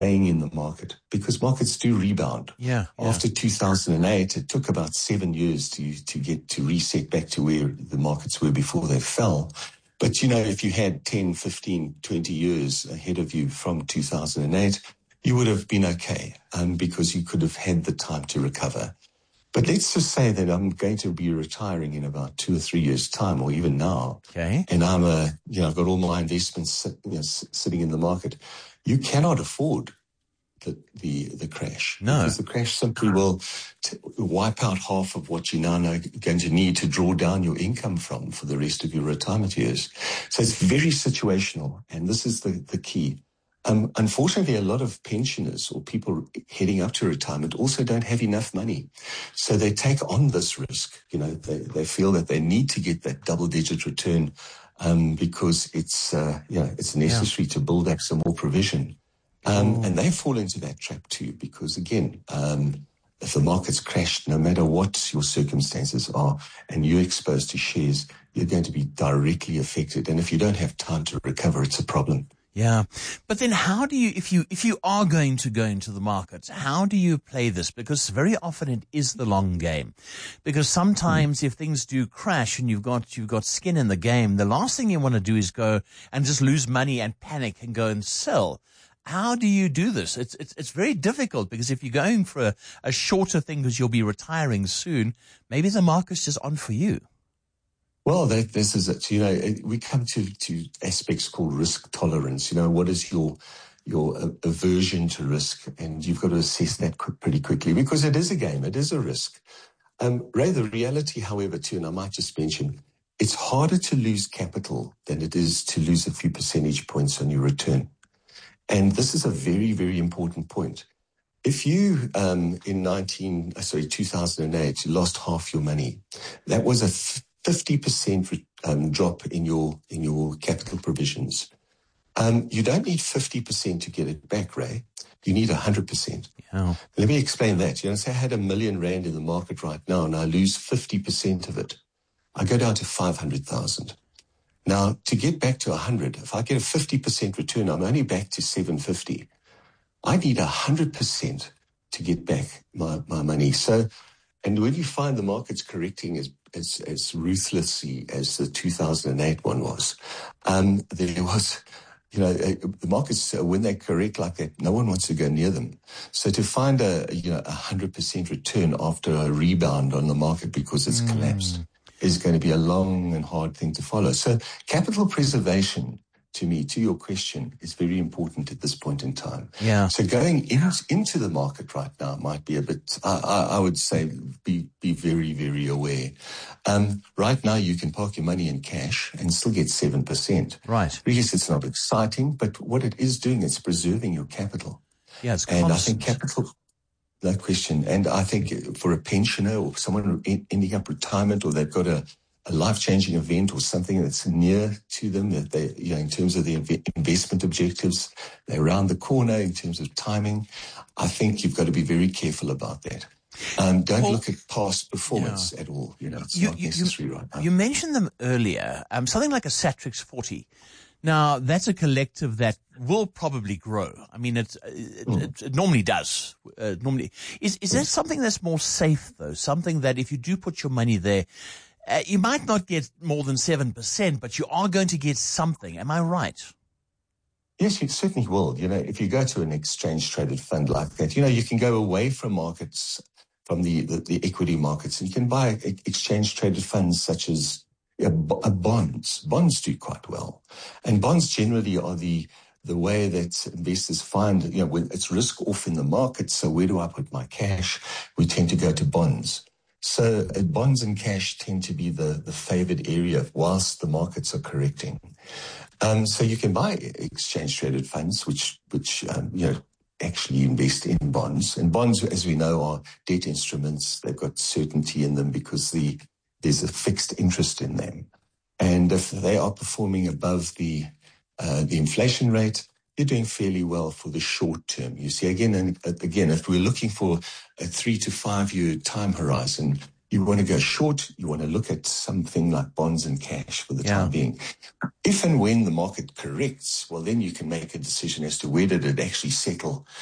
staying in the market, because markets do rebound. Yeah. After 2008, it took about 7 years to get to reset back to where the markets were before they fell. But, if you had 10, 15, 20 years ahead of you from 2008, you would have been okay, because you could have had the time to recover. But let's just say that I'm going to be retiring in about 2 or 3 years' time, or even now. Okay. And I've got all my investments sitting in the market. You cannot afford the crash. No. Because the crash simply will wipe out half of what you're now going to need to draw down your income from for the rest of your retirement years. So it's very situational, and this is the key. Unfortunately, a lot of pensioners or people heading up to retirement also don't have enough money. So they take on this risk. They feel that they need to get that double-digit return because it's necessary to build up some more provision. And they fall into that trap too, because again, if the market's crashed, no matter what your circumstances are, and you're exposed to shares, you're going to be directly affected. And if you don't have time to recover, it's a problem. Yeah. But then how do you, if you are going to go into the markets, how do you play this? Because very often it is the long game. Because sometimes if things do crash and you've got skin in the game, the last thing you want to do is go and just lose money and panic and go and sell. How do you do this? It's very difficult, because if you're going for a shorter thing because you'll be retiring soon, maybe the market's just on for you. Well, this is it. We come to aspects called risk tolerance. What is your aversion to risk? And you've got to assess that pretty quickly, because it is a game. It is a risk. Ray, the reality, however, too, and I might just mention, it's harder to lose capital than it is to lose a few percentage points on your return. And this is a very, very important point. If you, in 2008, lost half your money, that was a 50% drop in your capital provisions. You don't need 50% to get it back, Ray. You need 100%. Yeah. Let me explain that. Say I had R1 million in the market right now and I lose 50% of it. I go down to 500,000. Now, to get back to 100, if I get a 50% return, I'm only back to 750. I need 100% to get back my money. So, and when you find the market's correcting as ruthlessly as the 2008 one was, there was, the markets, when they correct like that, no one wants to go near them. So to find a 100% return after a rebound on the market because it's collapsed is going to be a long and hard thing to follow. So capital preservation, to me, to your question, is very important at this point in time. Yeah. So going into the market right now might be a bit, I would say, be very, very aware. Right now, you can park your money in cash and still get 7%. Right. Because it's not exciting, but what it is doing, it's preserving your capital. Yeah, it's constant. And I think capital, no question. And I think for a pensioner or someone ending up retirement, or they've got a life-changing event or something that's near to them, that they, in terms of their investment objectives, they're around the corner in terms of timing, I think you've got to be very careful about that. Don't look at past performance at all. It's not necessary right now. You mentioned them earlier, something like a Satrix 40. Now, that's a collective that will probably grow. I mean, it normally does. Is that something that's more safe, though? Something that if you do put your money there, you might not get more than 7%, but you are going to get something. Am I right? Yes, you certainly will. If you go to an exchange-traded fund like that, you can go away from markets, from the equity markets, and you can buy exchange-traded funds such as bonds. Bonds do quite well. And bonds generally are the way that investors find, when it's risk off in the market, so where do I put my cash? We tend to go to bonds. So bonds and cash tend to be the favored area whilst the markets are correcting. So you can buy exchange-traded funds, which actually invest in bonds. And bonds, as we know, are debt instruments. They've got certainty in them because there's a fixed interest in them. And if they are performing above the inflation rate, you're doing fairly well for the short term. You see, again, if we're looking for a 3 to 5 year time horizon, You want to go short, you want to look at something like bonds and cash for the time being. If and when the market corrects, well, then you can make a decision as to where did it actually settle